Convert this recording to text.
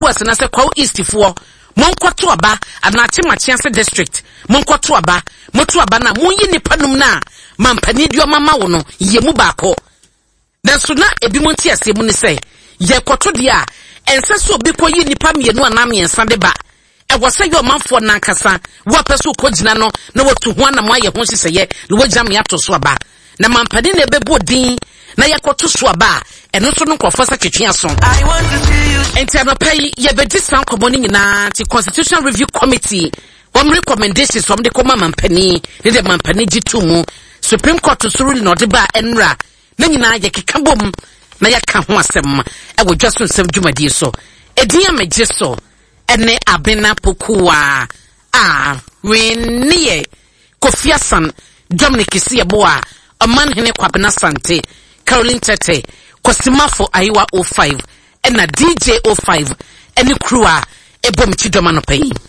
West na se Kwa East for Monkoto aba anache Machianse district Monkoto aba moto aba na munyi nipa num na mampani dio mama wo no ye mu baako nanso na ebi monti asemu ne se ye koto dia ense so obi koyi nipa mienu anam yensa de ba e wo se yo manfo na nkasa wo peso kogina no na watu ho anam aye ho siseye na wojam ya to so aba na mampani na ebebu din na yakoto so aba eno so no nkofo sa twetwe aso enti anopai ye bedi san komoni nyina ti Constitutional Review Committee one recommendations from the common mampani the mampani jitumu Supreme Court to suru no de ba enra na nyina ye keka bom na yaka ho asem e wo dwaso nsem dwumadie so edin amegye so ene Abena Pokuwa Wenie Kofi Asan Dominic Isieboa Omanhene Kwabena Sante Caroline Tete Kosimafo Aiwa 05 ena DJ 05 eni crew a ebom chidoma no pay